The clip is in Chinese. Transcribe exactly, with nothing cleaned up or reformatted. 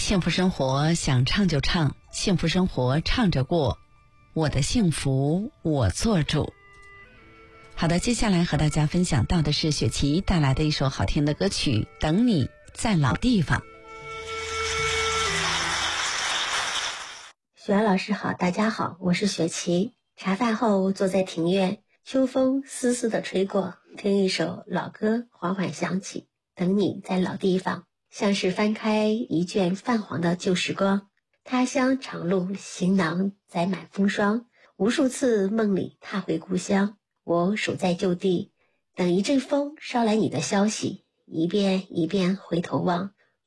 幸福生活想唱就唱，幸福生活唱着过，我的幸福我做主。好的，接下来和大家分享到的是雪琪带来的一首好听的歌曲《等你在老地方》。 雪儿老师好，大家好，我是雪琪。茶饭后坐在庭院，秋风丝丝地吹过，听一首老歌缓缓响起，等你在老地方，像是翻开一卷泛黄的旧时光，他乡长路，行囊载满风霜，无数次梦里踏回故乡，我守在旧地，等一阵风捎来你的消息，一遍一遍回头望，